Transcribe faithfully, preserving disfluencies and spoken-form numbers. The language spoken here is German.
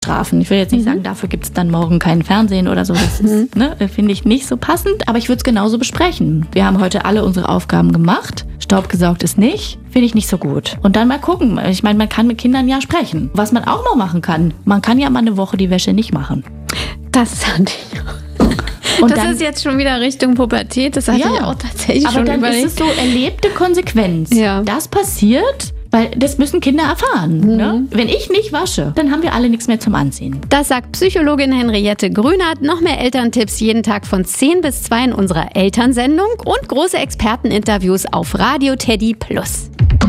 Strafen. Ich will jetzt nicht mhm. sagen, dafür gibt es dann morgen kein Fernsehen oder so. Das ist, ne, finde ich nicht so passend. Aber ich würde es genauso besprechen. Wir haben heute alle unsere Aufgaben gemacht. Staub gesaugt ist nicht. Finde ich nicht so gut. Und dann mal gucken. Ich meine, man kann mit Kindern ja sprechen. Was man auch noch machen kann. Man kann ja mal eine Woche die Wäsche nicht machen. Das hatte ich auch. Und das dann, ist jetzt schon wieder Richtung Pubertät. Das hatte ja, ich auch tatsächlich aber schon dann überlegt. ist es so erlebte Konsequenz. Ja. Das passiert... Weil das müssen Kinder erfahren. Mhm. Ne? Wenn ich nicht wasche, dann haben wir alle nichts mehr zum Anziehen. Das sagt Psychologin Henriette Grünert. Noch mehr Elterntipps jeden Tag von zehn bis zwei in unserer Elternsendung und große Experteninterviews auf Radio Teddy Plus.